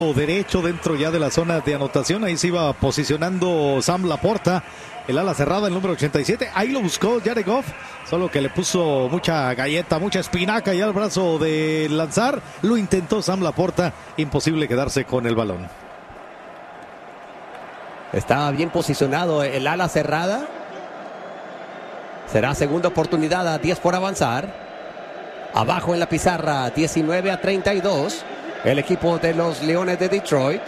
derecho dentro ya de la zona de anotación. Ahí se iba posicionando Sam Laporta, el ala cerrada, el número 87. Ahí lo buscó Jared Goff, solo que le puso mucha galleta, mucha espinaca ya al brazo de lanzar. Lo intentó Sam Laporta, imposible quedarse con el balón. Estaba bien posicionado el ala cerrada. Será segunda oportunidad a 10 por avanzar. Abajo en la pizarra, 19-32. El equipo de los Leones de Detroit.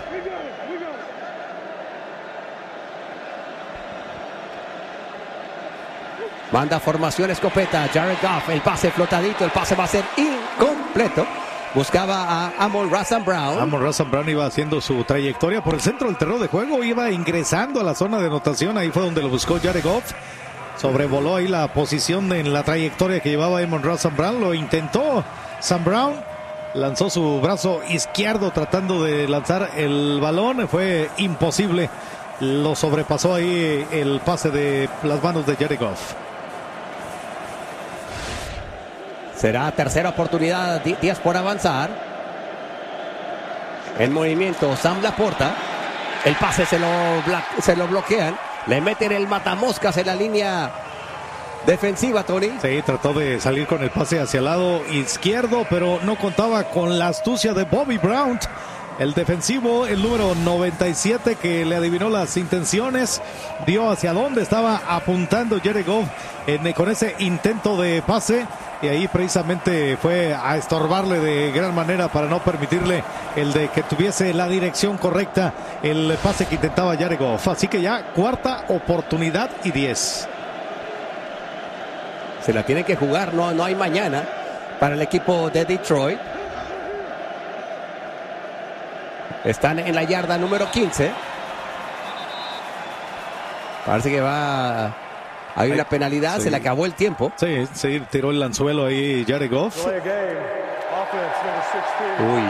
Manda formación escopeta. Jared Goff, el pase flotadito. El pase va a ser incompleto. Buscaba a Amon-Ra St. Brown. Amon-Ra St. Brown iba haciendo su trayectoria por el centro del terreno de juego. Iba ingresando a la zona de anotación. Ahí fue donde lo buscó Jared Goff. Sobrevoló ahí la posición en la trayectoria que llevaba Amon-Ra St. Brown. Lo intentó St. Brown. Lanzó su brazo izquierdo tratando de lanzar el balón. Fue imposible. Lo sobrepasó ahí el pase de las manos de Jared Goff. Será tercera oportunidad, 10 por avanzar. En movimiento Sam Laporta. El pase se lo bloquean. Le meten el matamoscas en la línea defensiva, Tony. Sí, trató de salir con el pase hacia el lado izquierdo, pero no contaba con la astucia de Bobby Brown, el defensivo, el número 97, que le adivinó las intenciones, vio hacia dónde estaba apuntando Jared Goff con ese intento de pase, y ahí precisamente fue a estorbarle de gran manera para no permitirle el de que tuviese la dirección correcta el pase que intentaba Jared Goff. Así que ya cuarta oportunidad y 10. Se la tiene que jugar, no hay mañana para el equipo de Detroit. Están en la yarda número 15. Parece que hay una penalidad, sí. Se le acabó el tiempo. Sí, tiró el anzuelo ahí Jared Goff. Uy.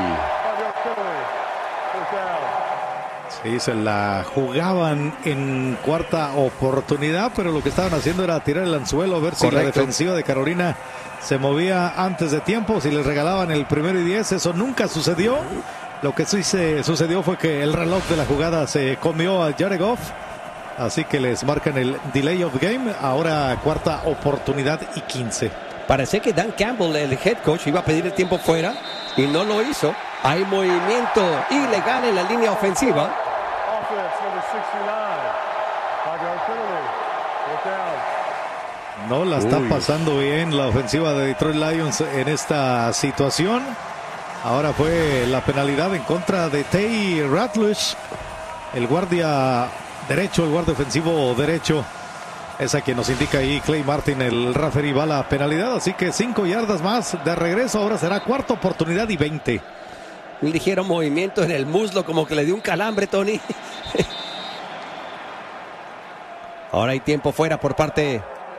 Sí, se la jugaban en cuarta oportunidad, pero lo que estaban haciendo era tirar el anzuelo, a ver si la defensiva de Carolina se movía antes de tiempo, si les regalaban el 1º y 10. Eso nunca sucedió. Lo que sí sucedió fue que el reloj de la jugada se comió a Jared Goff, así que les marcan el delay of game. Ahora cuarta oportunidad y 15. Parece que Dan Campbell, el head coach, iba a pedir el tiempo fuera y no lo hizo. Hay movimiento ilegal en la línea ofensiva. No la está pasando bien la ofensiva de Detroit Lions en esta situación. Ahora fue la penalidad en contra de Tay Ratliff, el guardia derecho, el guardia ofensivo derecho. Es a quien nos indica ahí Clay Martin, el referee, va la penalidad. Así que 5 yardas más de regreso. Ahora será cuarta oportunidad y 20. Un ligero movimiento en el muslo, como que le dio un calambre, Tony. Ahora hay tiempo fuera por parte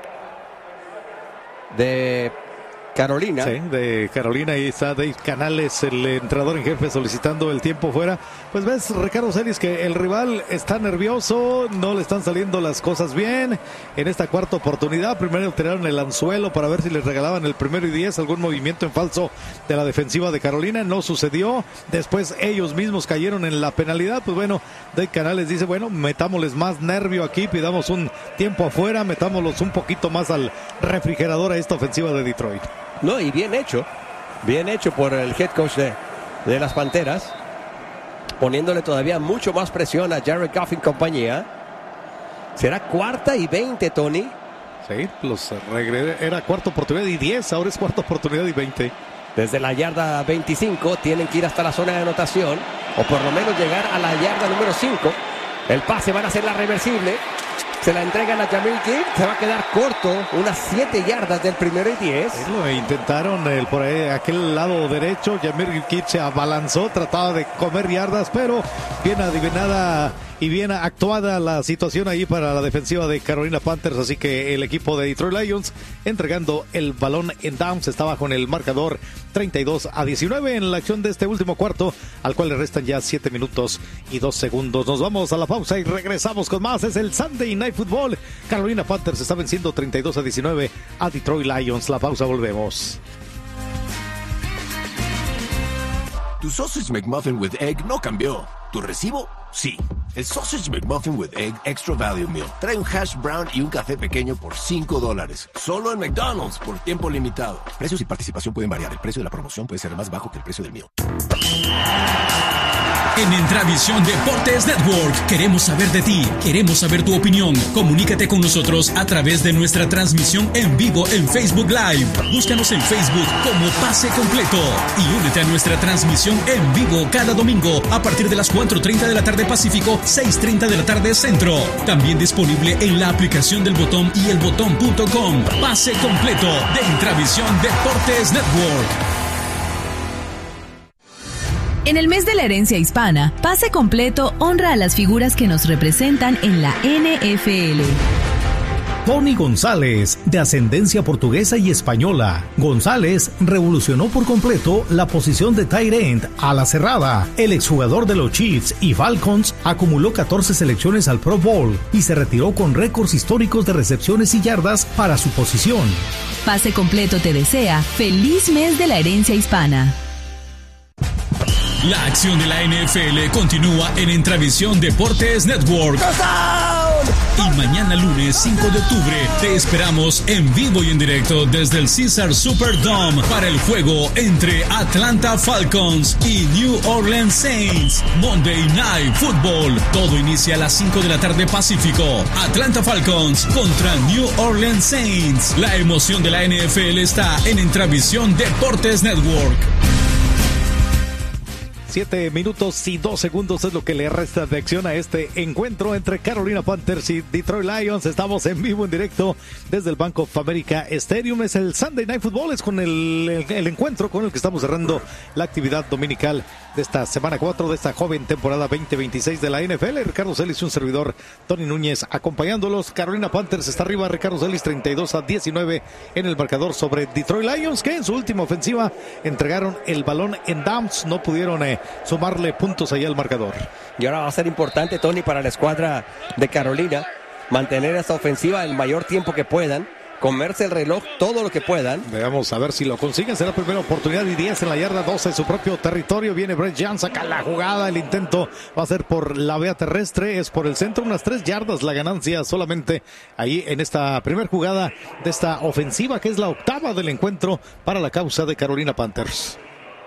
de Carolina. Sí, de Carolina. Ahí está Dave Canales, el entrenador en jefe, solicitando el tiempo fuera. Pues ves, Ricardo Celis, que el rival está nervioso, no le están saliendo las cosas bien en esta cuarta oportunidad. Primero tiraron el anzuelo para ver si les regalaban el 1º y 10, algún movimiento en falso de la defensiva de Carolina. No sucedió. Después ellos mismos cayeron en la penalidad. Pues bueno, Dave Canales dice, bueno, metámosles más nervio aquí, pidamos un tiempo afuera, metámoslos un poquito más al refrigerador a esta ofensiva de Detroit. No, y bien hecho por el head coach de las Panteras, poniéndole todavía mucho más presión a Jared Goff y compañía. Será cuarta y 20, Tony. Sí, era cuarta oportunidad y 10, ahora es cuarta oportunidad y 20. Desde la yarda 25 tienen que ir hasta la zona de anotación, o por lo menos llegar a la yarda número 5. El pase van a hacer la reversible. Se la entregan a Jahmyr Gibbs. Se va a quedar corto. Unas 7 yardas del 1º y 10. Lo intentaron por ahí, aquel lado derecho. Jahmyr Gibbs se abalanzó. Trataba de comer yardas, pero bien adivinada y bien actuada la situación ahí para la defensiva de Carolina Panthers. Así que el equipo de Detroit Lions entregando el balón en downs. Está bajo en el marcador 32-19 en la acción de este último cuarto, al cual le restan ya 7 minutos y 2 segundos. Nos vamos a la pausa y regresamos con más. Es el Sunday Night Football. Carolina Panthers está venciendo 32-19 a Detroit Lions. La pausa, volvemos. Tu Sausage McMuffin with Egg no cambió. ¿Tu recibo? Sí. El Sausage McMuffin with Egg Extra Value Meal trae un hash brown y un café pequeño por $5. Solo en McDonald's por tiempo limitado. Precios y participación pueden variar. El precio de la promoción puede ser más bajo que el precio del meal. En Entravisión Deportes Network queremos saber de ti, queremos saber tu opinión. Comunícate con nosotros a través de nuestra transmisión en vivo en Facebook Live. Búscanos en Facebook como Pase Completo y únete a nuestra transmisión en vivo cada domingo a partir de las 4:30 de la tarde Pacífico, 6:30 de la tarde Centro. También disponible en la aplicación del Botón y elbotón.com. Pase Completo de Entravisión Deportes Network. En el mes de la herencia hispana, Pase Completo honra a las figuras que nos representan en la NFL. Tony González, de ascendencia portuguesa y española. González revolucionó por completo la posición de tight end a la cerrada. El exjugador de los Chiefs y Falcons acumuló 14 selecciones al Pro Bowl y se retiró con récords históricos de recepciones y yardas para su posición. Pase Completo te desea feliz mes de la herencia hispana. La acción de la NFL continúa en Entravisión Deportes Network. Y mañana lunes 5 de octubre te esperamos en vivo y en directo desde el Caesar Superdome para el juego entre Atlanta Falcons y New Orleans Saints. Monday Night Football. Todo inicia a las 5 de la tarde Pacífico. Atlanta Falcons contra New Orleans Saints. La emoción de la NFL está en Entravisión Deportes Network. 7 minutos y 2 segundos es lo que le resta de acción a este encuentro entre Carolina Panthers y Detroit Lions. Estamos en vivo, en directo desde el Bank of America Stadium. Es el Sunday Night Football, es con el encuentro con el que estamos cerrando la actividad dominical de esta semana 4 de esta joven temporada 2026 de la NFL. Ricardo Celis y un servidor, Tony Núñez, acompañándolos. Carolina Panthers está arriba, Ricardo Celis 32-19 en el marcador sobre Detroit Lions, que en su última ofensiva entregaron el balón en downs, no pudieron sumarle puntos allá al marcador. Y ahora va a ser importante, Tony, para la escuadra de Carolina mantener esta ofensiva el mayor tiempo que puedan, comerse el reloj todo lo que puedan. Veamos a ver si lo consiguen. Será primera oportunidad y 10 en la yarda 12 de su propio territorio. Viene Bryce Young, saca la jugada. El intento va a ser por la vía terrestre, es por el centro, unas 3 yardas la ganancia solamente ahí en esta primera jugada de esta ofensiva, que es la octava del encuentro para la causa de Carolina Panthers.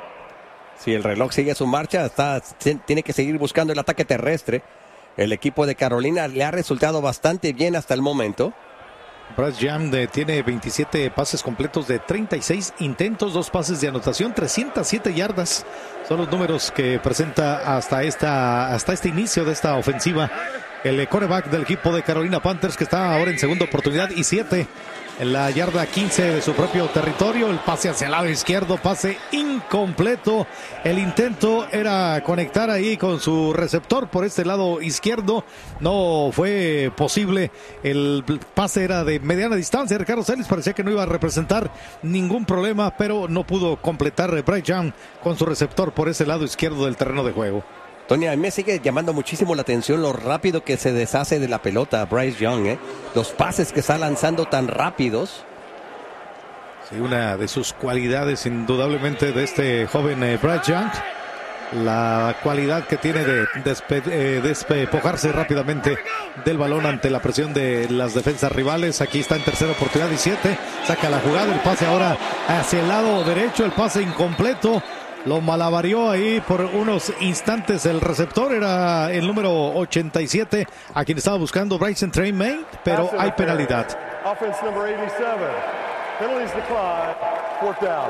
Si el reloj sigue su marcha, tiene que seguir buscando el ataque terrestre. El equipo de Carolina le ha resultado bastante bien hasta el momento. Bryce Young tiene 27 pases completos de 36 intentos, 2 pases de anotación, 307 yardas. Son los números que presenta hasta este inicio de esta ofensiva el quarterback del equipo de Carolina Panthers, que está ahora en segunda oportunidad y 7 en la yarda 15 de su propio territorio. El pase hacia el lado izquierdo, pase incompleto. El intento era conectar ahí con su receptor por este lado izquierdo. No fue posible. El pase era de mediana distancia. Ricardo Celis parecía que no iba a representar ningún problema, pero no pudo completar Bryce Young con su receptor por ese lado izquierdo del terreno de juego. Tony, a mí me sigue llamando muchísimo la atención lo rápido que se deshace de la pelota Bryce Young, los pases que está lanzando tan rápidos. Sí, una de sus cualidades indudablemente de este joven Bryce Young, la cualidad que tiene de despojarse rápidamente del balón ante la presión de las defensas rivales. Aquí está en tercera oportunidad y 7, saca la jugada, el pase ahora hacia el lado derecho, el pase incompleto. Lo malavarió ahí por unos instantes el receptor, era el número 87 a quien estaba buscando Bryson Tremaine, pero hay penalidad. Offense number 87. Penalties decline. 4th down.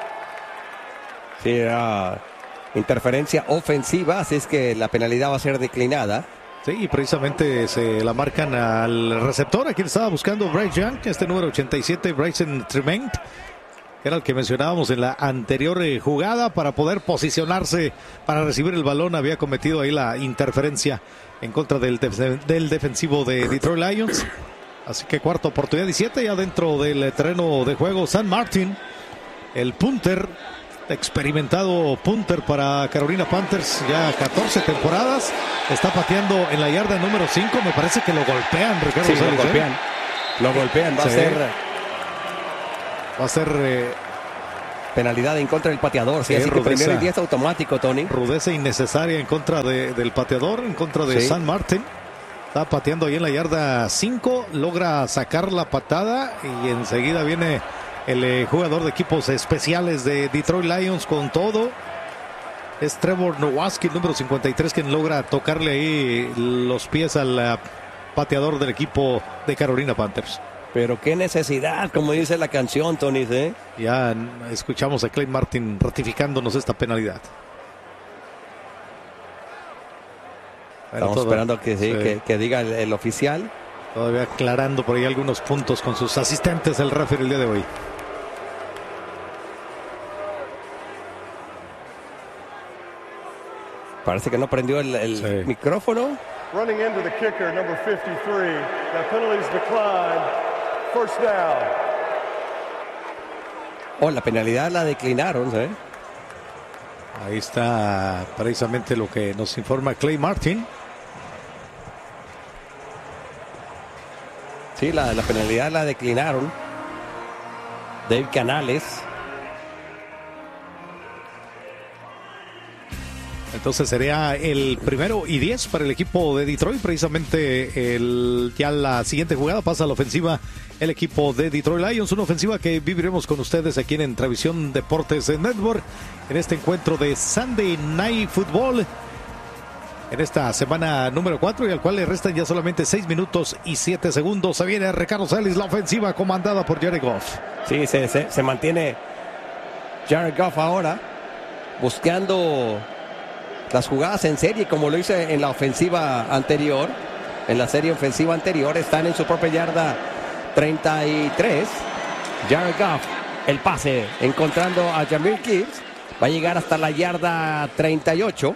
Sí, era interferencia ofensiva, así es que la penalidad va a ser declinada. Sí, y precisamente se la marcan al receptor a quien estaba buscando Bryce Young, este número 87, Bryson Tremaine. Era el que mencionábamos en la anterior jugada para poder posicionarse para recibir el balón. Había cometido ahí la interferencia en contra del defensivo de Detroit Lions. Así que cuarta oportunidad y 7 ya dentro del terreno de juego. Sam Martin, el punter, experimentado punter para Carolina Panthers, ya 14 temporadas. Está pateando en la yarda número 5. Me parece que lo golpean, Ricardo. Sí, lo golpean. Lo golpean, va a ser Penalidad en contra del pateador. Sí, así que primero y 10 automático, Tony. Rudeza innecesaria en contra del pateador, en contra de San Martin. Está pateando ahí en la yarda 5. Logra sacar la patada y enseguida viene el jugador de equipos especiales de Detroit Lions con todo. Es Trevor Nowaski, el número 53, quien logra tocarle ahí los pies al pateador del equipo de Carolina Panthers. Pero qué necesidad, como dice la canción, Tony, ¿eh? Ya escuchamos a Clay Martin ratificándonos esta penalidad. Estamos esperando que diga el oficial. Todavía aclarando por ahí algunos puntos con sus asistentes el referee el día de hoy. Parece que no prendió el micrófono. Running into the kicker, number 53. That penalty's declined. First down. La penalidad la declinaron, ¿eh? Ahí está precisamente lo que nos informa Clay Martin. Sí, la penalidad la declinaron. Dave Canales. Entonces sería el 1º y 10 para el equipo de Detroit. Precisamente ya la siguiente jugada pasa a la ofensiva el equipo de Detroit Lions. Una ofensiva que viviremos con ustedes aquí en Entravisión Deportes Network. En este encuentro de Sunday Night Football. En esta semana número 4 y al cual le restan ya solamente 6 minutos y 7 segundos. Se viene Ricardo Celis, la ofensiva comandada por Jared Goff. Sí, se mantiene Jared Goff ahora buscando las jugadas en serie, como lo hizo en la ofensiva anterior. En la serie ofensiva anterior están en su propia yarda 33. Jared Goff, el pase, encontrando a Jahmyr Gibbs. Va a llegar hasta la yarda 38.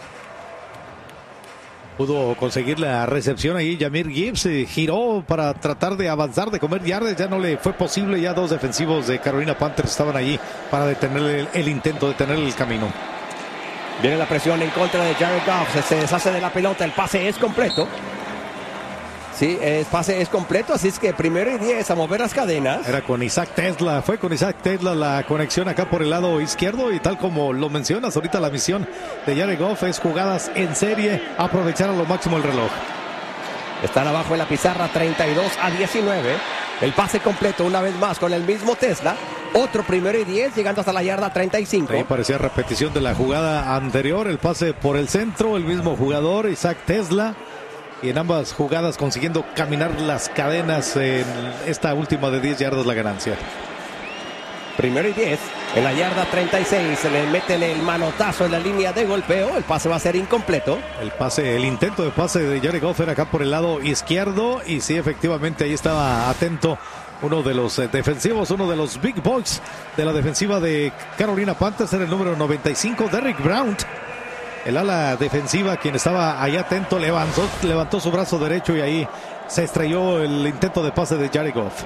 Pudo conseguir la recepción ahí. Jahmyr Gibbs giró para tratar de avanzar, de comer yardas. Ya no le fue posible. Ya dos defensivos de Carolina Panthers estaban allí para detener el intento, detener el camino. Viene la presión en contra de Jared Goff. Se deshace de la pelota. El pase es completo. Sí, el pase es completo. Así es que 1º y 10 a mover las cadenas. Era con Isaac Tesla. Fue con Isaac Tesla la conexión acá por el lado izquierdo. Y tal como lo mencionas ahorita, la misión de Jared Goff es jugadas en serie. Aprovechar a lo máximo el reloj. Están abajo en la pizarra 32-19. El pase completo una vez más con el mismo Tesla. Otro 1º y 10 llegando hasta la yarda 35. Ahí parecía repetición de la jugada anterior. El pase por el centro, el mismo jugador, Isaac Tesla. Y en ambas jugadas consiguiendo caminar las cadenas. En esta última de 10 yardas la ganancia. 1º y 10 en la yarda 36. Se le meten el manotazo en la línea de golpeo. El pase va a ser incompleto. El intento de pase de Jared Goff era acá por el lado izquierdo. Y sí, efectivamente ahí estaba atento uno de los defensivos, uno de los big boys de la defensiva de Carolina Panthers. Era el número 95, Derrick Brown. El ala defensiva, quien estaba ahí atento, levantó su brazo derecho y ahí se estrelló el intento de pase de Jared Goff.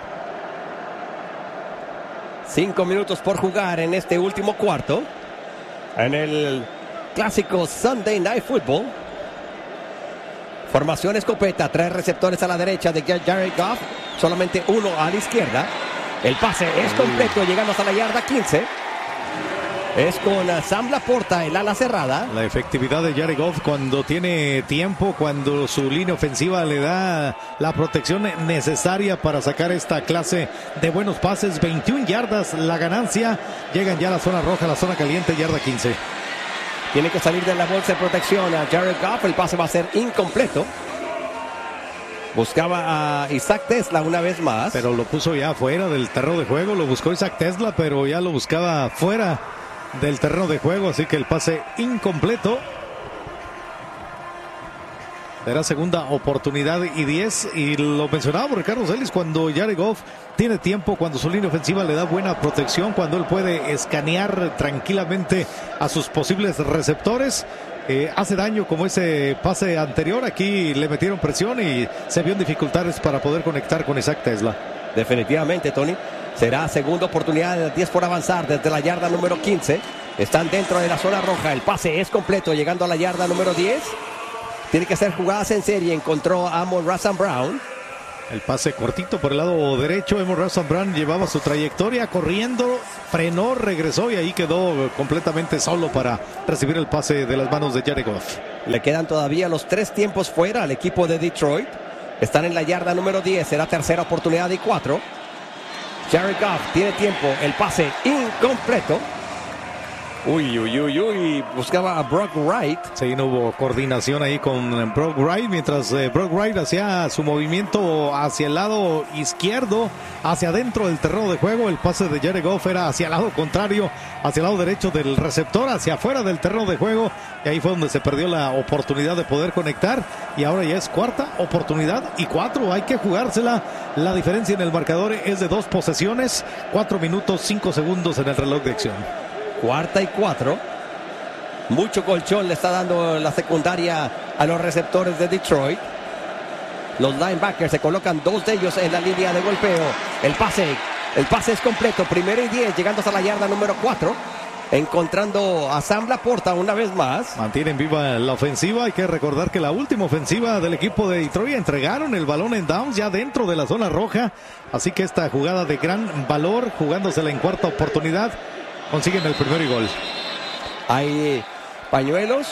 5 minutos por jugar en este último cuarto. En el clásico Sunday Night Football. Formación escopeta, 3 receptores a la derecha de Jared Goff, solamente 1 a la izquierda. El pase es completo, llegando hasta la yarda 15. Es con Sam Laporta, el ala cerrada. La efectividad de Jared Goff cuando tiene tiempo, cuando su línea ofensiva le da la protección necesaria para sacar esta clase de buenos pases. 21 yardas la ganancia. Llegan ya a la zona roja, la zona caliente, yarda 15. Tiene que salir de la bolsa de protección a Jared Goff. El pase va a ser incompleto. Buscaba a Isaac Tesla una vez más. Pero lo puso ya fuera del terreno de juego. Lo buscó Isaac Tesla, pero ya lo buscaba fuera del terreno de juego. Así que el pase incompleto. Será segunda oportunidad y 10. Y lo mencionaba Ricardo Celis, cuando Jared Goff tiene tiempo, cuando su línea ofensiva le da buena protección, cuando él puede escanear tranquilamente a sus posibles receptores, hace daño como ese pase anterior. Aquí le metieron presión y se vio en dificultades para poder conectar con Isaac Tesla. Definitivamente, Tony. Será segunda oportunidad de 10 por avanzar desde la yarda número 15. Están dentro de la zona roja. El pase es completo, llegando a la yarda número 10. Tiene que ser jugadas en serie. Encontró a Amon-Ra St. Brown. El pase cortito por el lado derecho. Amon-Ra St. Brown llevaba su trayectoria corriendo, frenó, regresó y ahí quedó completamente solo para recibir el pase de las manos de Jared Goff. Le quedan todavía los 3 tiempos fuera al equipo de Detroit. Están en la yarda número 10. Será tercera oportunidad y 4. Jared Goff tiene tiempo. El pase incompleto. Uy. Buscaba a Brock Wright. Sí, no hubo coordinación ahí con Brock Wright. Mientras Brock Wright hacía su movimiento hacia el lado izquierdo, hacia adentro del terreno de juego, el pase de Jared Goff era hacia el lado contrario, hacia el lado derecho del receptor, hacia afuera del terreno de juego. Y ahí fue donde se perdió la oportunidad de poder conectar. Y ahora ya es cuarta oportunidad y 4. Hay que jugársela. La diferencia en el marcador es de 2 posesiones. 4 minutos, 5 segundos en el reloj de acción. Cuarta y 4. Mucho colchón le está dando la secundaria a los receptores de Detroit. Los linebackers se colocan 2 de ellos en la línea de golpeo. El pase es completo. Primero y 10, llegando hasta la yarda número 4. Encontrando a Sam Laporta una vez más. Mantienen viva la ofensiva. Hay que recordar que la última ofensiva del equipo de Detroit entregaron el balón en downs ya dentro de la zona roja. Así que esta jugada de gran valor, jugándosela en cuarta oportunidad, consiguen el primer y gol. Hay pañuelos.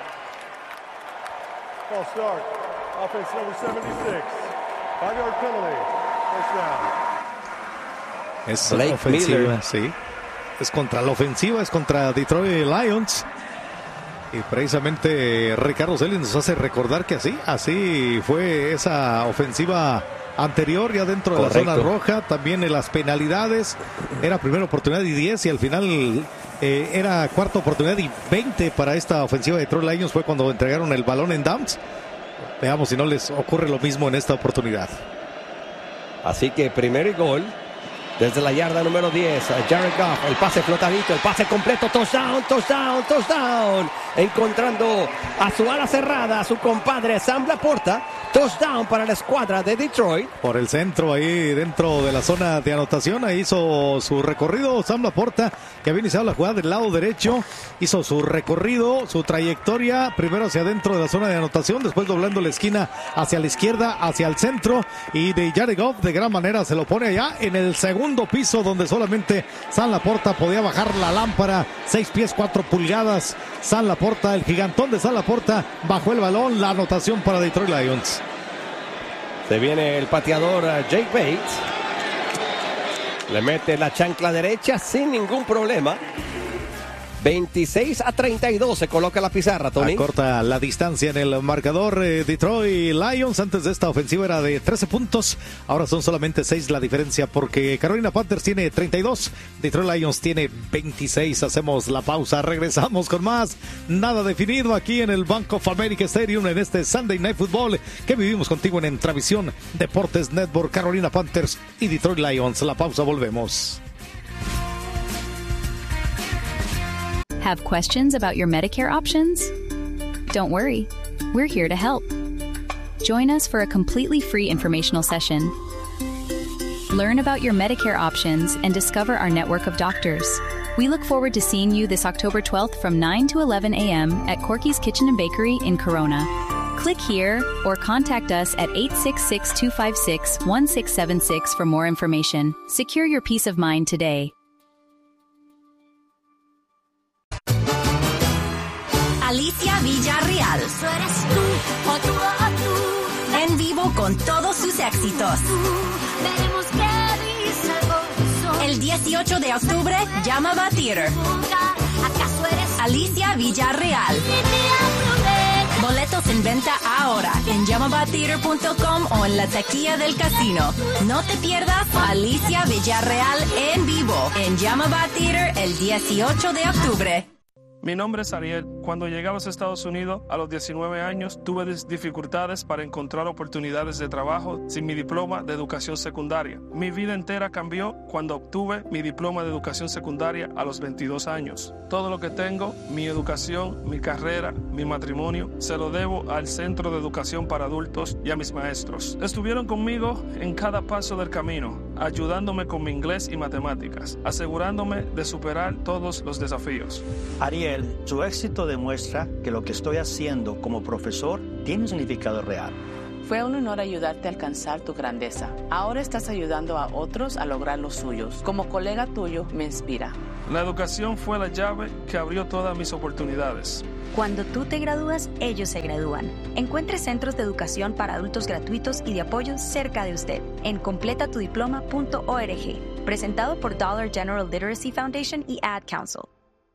False start. Offense number 76. 5-yard penalty. First down. Es Blake ofensiva, Miller. sí. Es contra la ofensiva, es contra Detroit Lions. Y precisamente Ricardo Celis nos hace recordar que así fue esa ofensiva anterior, ya dentro de Correcto. la zona roja. También en las penalidades era primera oportunidad y 10, y al final era cuarta oportunidad y 20 para esta ofensiva de Detroit Lions. Fue cuando entregaron el balón en downs. Veamos si no les ocurre lo mismo en esta oportunidad. Así que primero y gol. Desde la yarda número 10, Jared Goff, el pase flotadito, el pase completo, touchdown. Encontrando a su ala cerrada, a su compadre Sam Laporta. Touchdown para la escuadra de Detroit. Por el centro, ahí dentro de la zona de anotación, ahí hizo su recorrido Sam Laporta, que había iniciado la jugada del lado derecho. Hizo su recorrido, su trayectoria, primero hacia adentro de la zona de anotación, después doblando la esquina hacia la izquierda, hacia el centro. Y de Jared Goff de gran manera se lo pone allá en el segundo piso, donde solamente Sam Laporta podía bajar la lámpara. 6 pies 4 pulgadas. Sam Laporta, el gigantón de Sam Laporta, bajó el balón. La anotación para Detroit Lions. Se viene el pateador Jake Bates. Le mete la chancla derecha sin ningún problema. 26-32 se coloca la pizarra, Tony. Acorta la distancia en el marcador. Detroit Lions antes de esta ofensiva era de 13 puntos. Ahora son solamente 6 la diferencia, porque Carolina Panthers tiene 32. Detroit Lions tiene 26. Hacemos la pausa. Regresamos con más. Nada definido aquí en el Bank of America Stadium en este Sunday Night Football que vivimos contigo en Entravisión Deportes Network. Carolina Panthers y Detroit Lions. La pausa, volvemos. Have questions about your Medicare options? Don't worry, we're here to help. Join us for a completely free informational session. Learn about your Medicare options and discover our network of doctors. We look forward to seeing you this October 12th from 9 to 11 a.m. at Corky's Kitchen and Bakery in Corona. Click here or contact us at 866-256-1676 for more information. Secure your peace of mind today. Alicia Villarreal. ¿Eso eres tú o tú o tú? En vivo con todos sus éxitos. Veremos qué dice el corazón. El 18 de octubre, Yamaba Theater. ¿Acaso eres Alicia Villarreal. Boletos en venta ahora en yamabatheater.com o en la taquilla del casino. No te pierdas Alicia Villarreal en vivo en Yamaba Theater el 18 de octubre. Mi nombre es Ariel. Cuando llegué a los Estados Unidos a los 19 años, tuve dificultades para encontrar oportunidades de trabajo sin mi diploma de educación secundaria. Mi vida entera cambió cuando obtuve mi diploma de educación secundaria a los 22 años. Todo lo que tengo, mi educación, mi carrera, mi matrimonio, se lo debo al Centro de Educación para Adultos y a mis maestros. Estuvieron conmigo en cada paso del camino, ayudándome con mi inglés y matemáticas, asegurándome de superar todos los desafíos. Ariel, su éxito demuestra que lo que estoy haciendo como profesor tiene un significado real. Fue un honor ayudarte a alcanzar tu grandeza. Ahora estás ayudando a otros a lograr los suyos. Como colega tuyo, me inspira. La educación fue la llave que abrió todas mis oportunidades. Cuando tú te gradúas, ellos se gradúan. Encuentre centros de educación para adultos gratuitos y de apoyo cerca de usted en completatudiploma.org. Presentado por Dollar General Literacy Foundation y Ad Council.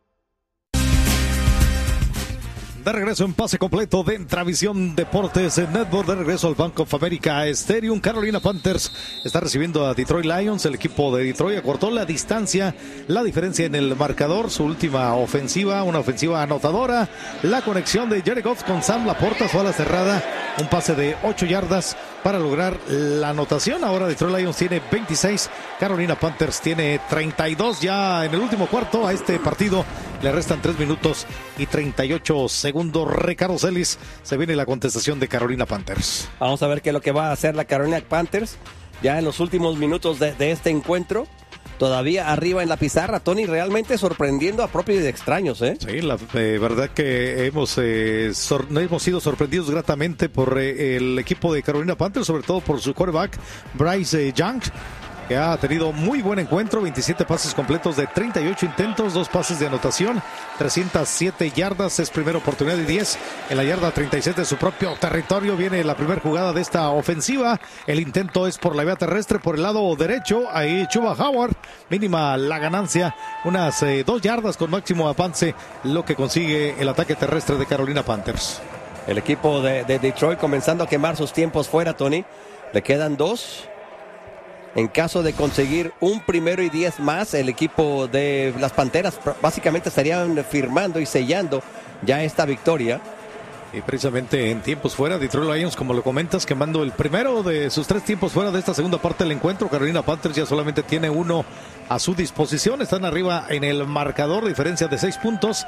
De regreso en pase completo de Intravisión Deportes Network, de regreso al Bank of America Stadium. Carolina Panthers está recibiendo a Detroit Lions. El equipo de Detroit acortó la distancia, la diferencia en el marcador. Su última ofensiva, una ofensiva anotadora. La conexión de Jared Goff con Sam Laporta, su ala cerrada. Un pase de 8 yardas para lograr la anotación. Ahora Detroit Lions tiene 26, Carolina Panthers tiene 32. Ya en el último cuarto a este partido le restan 3 minutos y 38 segundos. Ricardo Celis, se viene la contestación de Carolina Panthers. Vamos a ver qué es lo que va a hacer la Carolina Panthers ya en los últimos minutos de este encuentro. Todavía arriba en la pizarra, Tony, realmente sorprendiendo a propios y extraños, ¿eh? Sí, la verdad que hemos sido sorprendidos gratamente por el equipo de Carolina Panthers, sobre todo por su quarterback, Bryce Young, que ha tenido muy buen encuentro, 27 pases completos de 38 intentos, 2 pases de anotación, 307 yardas, es primera oportunidad y 10 en la yarda 36 de su propio territorio. Viene la primera jugada de esta ofensiva, el intento es por la vía terrestre, por el lado derecho, ahí Chuba Howard, mínima la ganancia, unas 2 yardas con máximo avance, lo que consigue el ataque terrestre de Carolina Panthers. El equipo de Detroit comenzando a quemar sus tiempos fuera, Tony, le quedan 2. En caso de conseguir un 1º y 10 más, el equipo de las Panteras básicamente estarían firmando y sellando ya esta victoria. Y precisamente en tiempos fuera, Detroit Lions, como lo comentas, quemando el primero de sus 3 tiempos fuera de esta segunda parte del encuentro. Carolina Panthers ya solamente tiene 1 a su disposición. Están arriba en el marcador, diferencia de 6 puntos,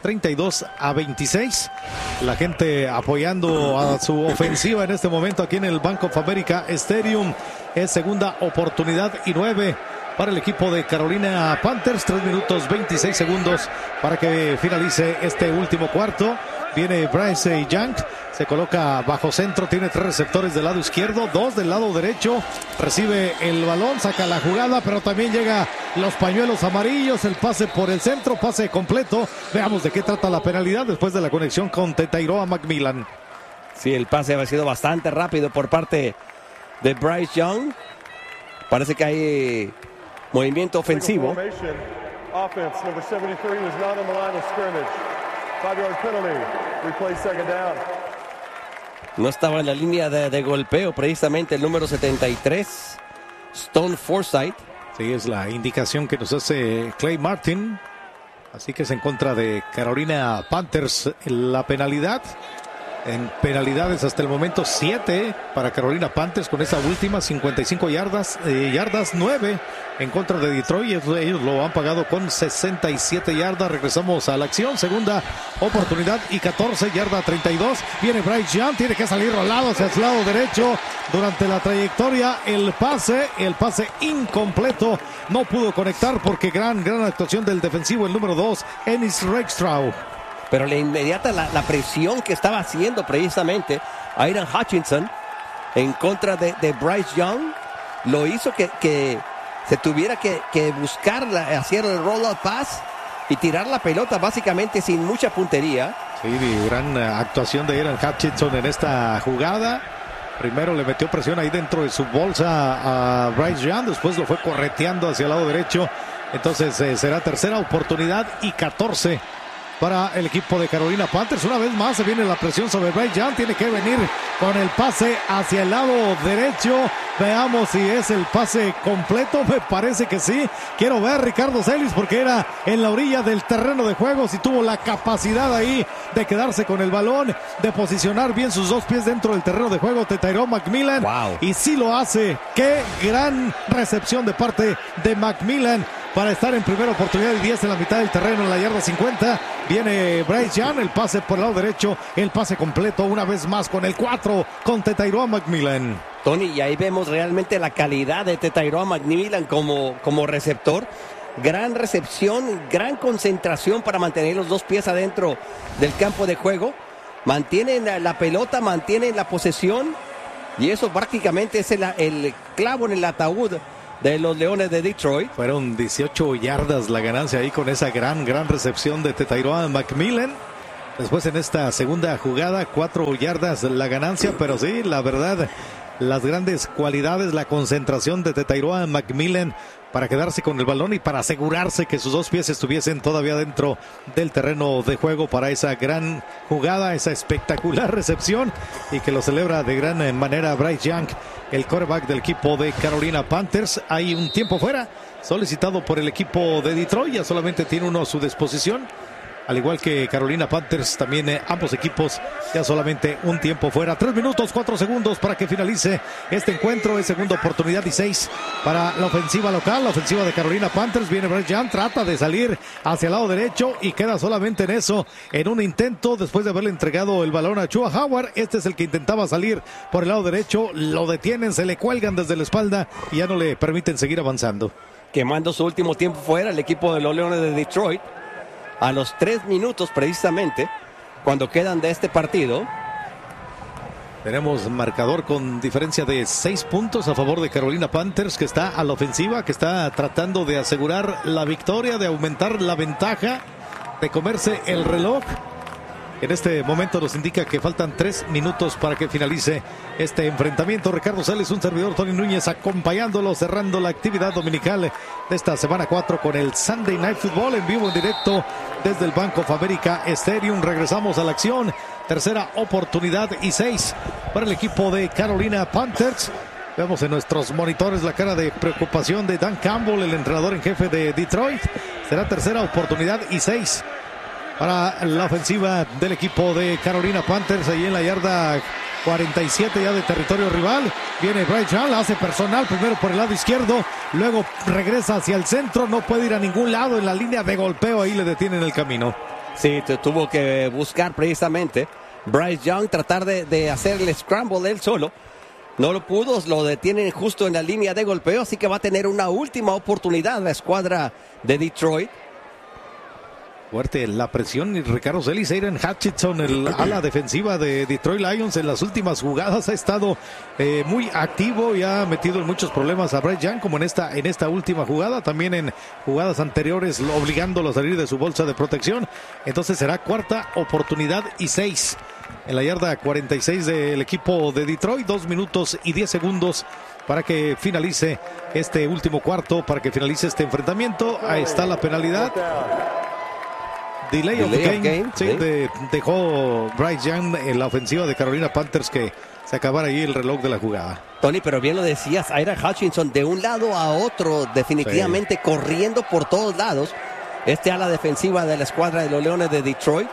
32-26. La gente apoyando a su ofensiva en este momento aquí en el Bank of America Stadium. Es segunda oportunidad y 9 para el equipo de Carolina Panthers. 3 minutos 26 segundos para que finalice este último cuarto. Viene Bryce Young, se coloca bajo centro, tiene 3 receptores del lado izquierdo, 2 del lado derecho, recibe el balón, saca la jugada, pero también llega los pañuelos amarillos, el pase por el centro, pase completo. Veamos de qué trata la penalidad después de la conexión con Tetairoa McMillan. Sí, el pase ha sido bastante rápido por parte de Bryce Young. Parece que hay movimiento ofensivo. Offense, number 73 was not on the line of scrimmage. 5-yard penalty. Replay second down. No estaba en la línea de golpeo, precisamente el número 73, Stone Forsythe. Sí, es la indicación que nos hace Clay Martin. Así que es en contra de Carolina Panthers la penalidad. En penalidades hasta el momento 7 para Carolina Panthers con esa última 55 yardas, 9 en contra de Detroit. Ellos lo han pagado con 67 yardas. Regresamos a la acción, segunda oportunidad y 14, yarda 32. Viene Bryce Young, tiene que salir rolado hacia el lado derecho durante la trayectoria. El pase incompleto, no pudo conectar porque gran actuación del defensivo, el número 2, Ennis Rakestraw. Pero la inmediata la presión que estaba haciendo precisamente Aidan Hutchinson en contra de Bryce Young lo hizo que se tuviera que buscar hacer el roll-out pass y tirar la pelota básicamente sin mucha puntería. Sí, gran actuación de Aidan Hutchinson en esta jugada. Primero le metió presión ahí dentro de su bolsa a Bryce Young, después lo fue correteando hacia el lado derecho. Entonces será tercera oportunidad y 14 para el equipo de Carolina Panthers. Una vez más se viene la presión sobre Bryce Young, tiene que venir con el pase hacia el lado derecho. Veamos si es el pase completo, me parece que sí. Quiero ver Ricardo Celis porque era en la orilla del terreno de juego, si tuvo la capacidad ahí de quedarse con el balón, de posicionar bien sus 2 pies dentro del terreno de juego Tetairoa McMillan. Wow. Y sí lo hace. Qué gran recepción de parte de McMillan para estar en primera oportunidad y 10 en la mitad del terreno, en la yarda 50. Viene Bryce Young, el pase por el lado derecho, el pase completo una vez más con el 4 con Tetairoa McMillan. Tony, y ahí vemos realmente la calidad de Tetairoa McMillan como receptor. Gran recepción, gran concentración para mantener los 2 pies adentro del campo de juego. Mantienen la pelota, mantienen la posesión Y eso prácticamente es el clavo en el ataúd de los Leones de Detroit. Fueron 18 yardas la ganancia ahí con esa gran recepción de Tetairoa McMillan. Después en esta segunda jugada, 4 yardas la ganancia, pero sí, la verdad, las grandes cualidades, la concentración de Tetairoa McMillan para quedarse con el balón y para asegurarse que sus 2 pies estuviesen todavía dentro del terreno de juego para esa gran jugada, esa espectacular recepción, y que lo celebra de gran manera Bryce Young, el quarterback del equipo de Carolina Panthers. Hay un tiempo fuera solicitado por el equipo de Detroit, ya solamente tiene uno a su disposición. Al igual que Carolina Panthers, también ambos equipos ya solamente un tiempo fuera. 3 minutos, 4 segundos para que finalice este encuentro. Es segunda oportunidad y 6 para la ofensiva local. La ofensiva de Carolina Panthers. Viene Bryce Young, trata de salir hacia el lado derecho y queda solamente en eso, en un intento después de haberle entregado el balón a Chuba Howard. Este es el que intentaba salir por el lado derecho. Lo detienen, se le cuelgan desde la espalda y ya no le permiten seguir avanzando. Quemando su último tiempo fuera el equipo de los Leones de Detroit. A los 3 minutos precisamente, cuando quedan de este partido. Tenemos marcador con diferencia de 6 puntos a favor de Carolina Panthers, que está a la ofensiva, que está tratando de asegurar la victoria, de aumentar la ventaja, de comerse el reloj. En este momento nos indica que faltan 3 minutos para que finalice este enfrentamiento. Ricardo Sales, un servidor, Tony Núñez, acompañándolo, cerrando la actividad dominical de esta semana 4 con el Sunday Night Football en vivo, en directo desde el Bank of America Stadium. Regresamos a la acción. Tercera oportunidad y 6 para el equipo de Carolina Panthers. Vemos en nuestros monitores la cara de preocupación de Dan Campbell, el entrenador en jefe de Detroit. Será tercera oportunidad y 6 para la ofensiva del equipo de Carolina Panthers, ahí en la yarda 47 ya de territorio rival. Viene Bryce Young, la hace personal, primero por el lado izquierdo, luego regresa hacia el centro, no puede ir a ningún lado en la línea de golpeo, ahí le detienen el camino. Sí, tuvo que buscar precisamente Bryce Young, tratar de hacer el scramble él solo. No lo pudo, lo detienen justo en la línea de golpeo, así que va a tener una última oportunidad la escuadra de Detroit. Fuerte la presión y Ricardo Celis. Aiden Hutchinson, el ala defensiva de Detroit Lions, en las últimas jugadas ha estado muy activo y ha metido en muchos problemas a Bryce Young, como en esta última jugada, también en jugadas anteriores obligándolo a salir de su bolsa de protección. Entonces será cuarta oportunidad y 6 en la yarda 46 del equipo de Detroit. 2 minutos y 10 segundos para que finalice este último cuarto, para que finalice este enfrentamiento. Ahí está la penalidad. Delay of game. Sí, dejó Bryce Young en la ofensiva de Carolina Panthers que se acabara ahí el reloj de la jugada. Tony, pero bien lo decías, Aiden Hutchinson de un lado a otro, definitivamente corriendo por todos lados. Este ala defensiva de la escuadra de los Leones de Detroit.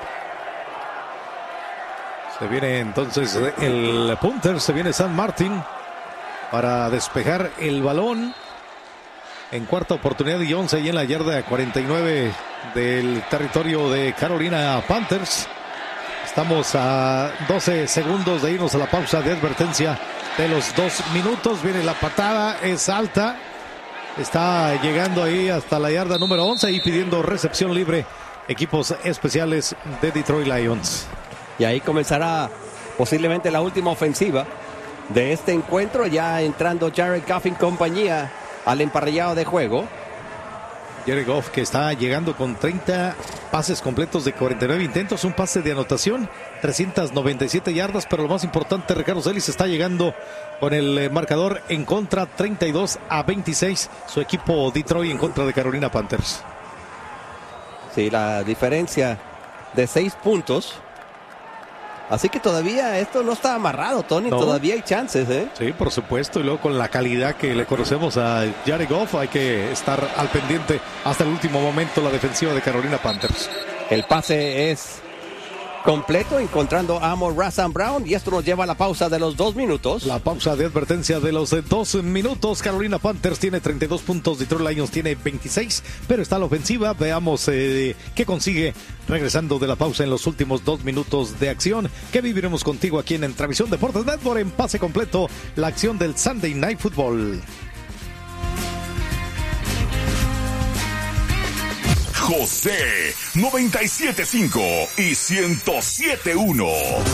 Se viene entonces el punter, se viene San Martin para despejar el balón. En cuarta oportunidad y 11 y en la yarda 49 del territorio de Carolina Panthers. Estamos a 12 segundos de irnos a la pausa de advertencia de los 2 minutos. Viene la patada, es alta. Está llegando ahí hasta la yarda número 11 y pidiendo recepción libre equipos especiales de Detroit Lions. Y ahí comenzará posiblemente la última ofensiva de este encuentro, ya entrando Jared Goff en compañía al emparrillado de juego. Jared Goff, que está llegando con 30 pases completos de 49 intentos, un pase de anotación, 397 yardas, pero lo más importante, Ricardo Celis está llegando con el marcador en contra, 32-26, su equipo Detroit en contra de Carolina Panthers. Sí, la diferencia de 6 puntos. Así que todavía esto no está amarrado, Tony. No. Todavía hay chances, ¿eh? Sí, por supuesto. Y luego con la calidad que le conocemos a Jared Goff, hay que estar al pendiente hasta el último momento la defensiva de Carolina Panthers. El pase es completo, encontrando a Amon-Ra St. Brown, y esto nos lleva a la pausa de los 2 minutos. La pausa de advertencia de los 2 minutos. Carolina Panthers tiene 32 puntos, Detroit Lions tiene 26, pero está a la ofensiva. Veamos qué consigue regresando de la pausa en los últimos 2 minutos de acción, que viviremos contigo aquí en Entravisión Deportes Network en pase completo, la acción del Sunday Night Football. José 97.5 y 107.1.